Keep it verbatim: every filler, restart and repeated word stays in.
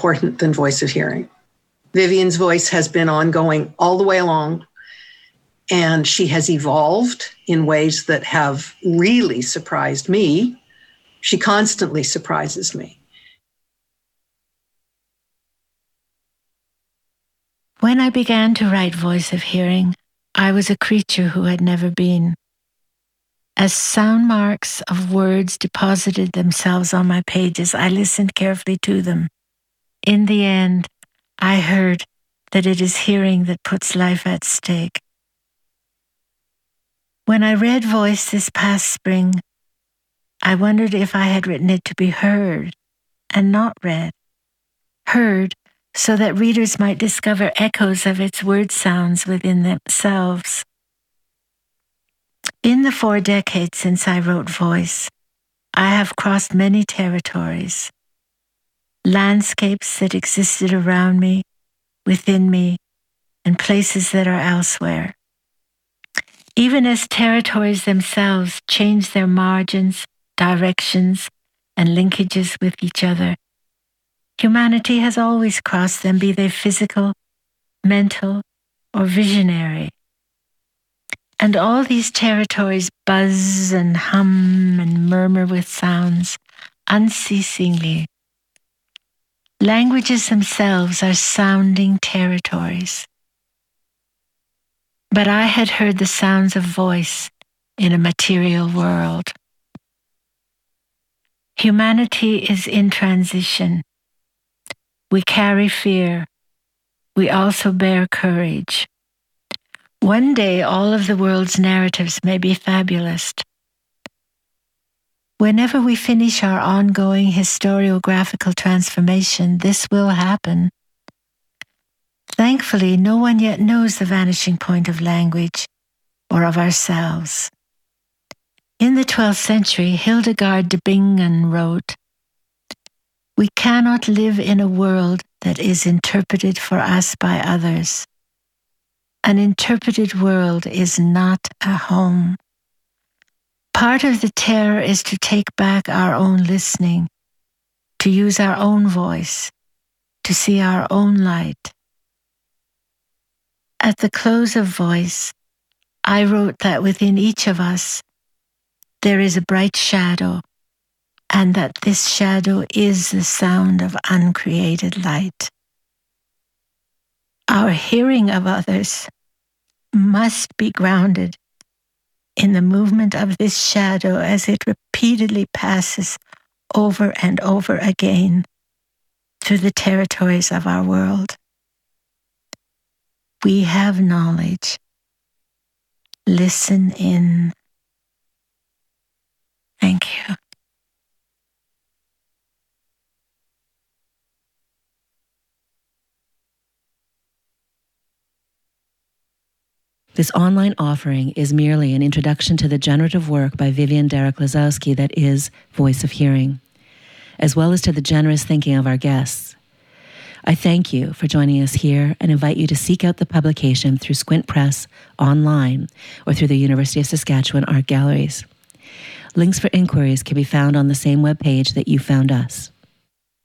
important than Voice of Hearing. Vivian's voice has been ongoing all the way along, and she has evolved in ways that have really surprised me. She constantly surprises me. When I began to write Voice of Hearing, I was a creature who had never been. As sound marks of words deposited themselves on my pages, I listened carefully to them. In the end, I heard that it is hearing that puts life at stake. When I read Voice this past spring, I wondered if I had written it to be heard and not read. Heard so that readers might discover echoes of its word sounds within themselves. In the four decades since I wrote Voice, I have crossed many territories, landscapes that existed around me, within me, and places that are elsewhere. Even as territories themselves change their margins, directions, and linkages with each other, humanity has always crossed them, be they physical, mental, or visionary. And all these territories buzz and hum and murmur with sounds unceasingly. Languages themselves are sounding territories. But I had heard the sounds of voice in a material world. Humanity is in transition. We carry fear. We also bear courage. One day, all of the world's narratives may be fabulous. Whenever we finish our ongoing historiographical transformation, this will happen. Thankfully, no one yet knows the vanishing point of language or of ourselves. In the twelfth century, Hildegard de Bingen wrote, "We cannot live in a world that is interpreted for us by others. An interpreted world is not a home. Part of the terror is to take back our own listening, to use our own voice, to see our own light." At the close of Voice, I wrote that within each of us, there is a bright shadow, and that this shadow is the sound of uncreated light. Our hearing of others must be grounded in the movement of this shadow as it repeatedly passes over and over again through the territories of our world. We have knowledge. Listen in. Thank you. This online offering is merely an introduction to the generative work by Vivian Derek-Lazowski that is Voice of Hearing, as well as to the generous thinking of our guests. I thank you for joining us here and invite you to seek out the publication through Squint Press online or through the University of Saskatchewan Art Galleries. Links for inquiries can be found on the same webpage that you found us.